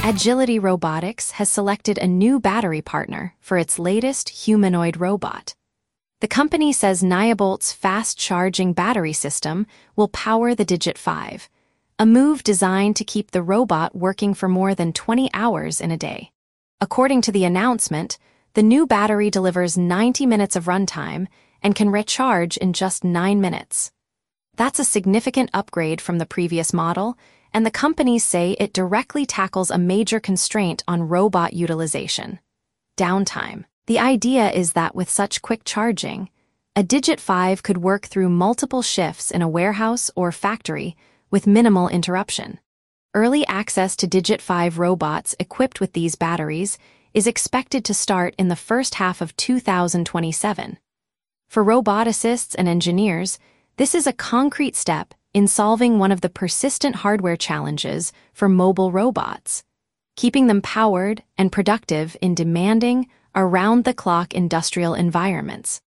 Agility Robotics has selected a new battery partner for its latest humanoid robot. The company says Nyobolt's fast-charging battery system will power the Digit 5, a move designed to keep the robot working for more than 20 hours in a day. According to the announcement, the new battery delivers 90 minutes of runtime and can recharge in just 9 minutes. That's a significant upgrade from the previous model, and the companies say it directly tackles a major constraint on robot utilization: downtime. The idea is that with such quick charging, a Digit 5 could work through multiple shifts in a warehouse or factory with minimal interruption. Early access to Digit 5 robots equipped with these batteries is expected to start in the first half of 2027. For roboticists and engineers, this is a concrete step in solving one of the persistent hardware challenges for mobile robots, keeping them powered and productive in demanding, around-the-clock industrial environments.